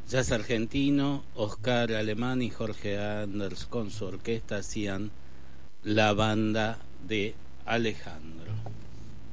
Jazz argentino, Oscar Alemán y Jorge Anders con su orquesta hacían La banda de Alejandro.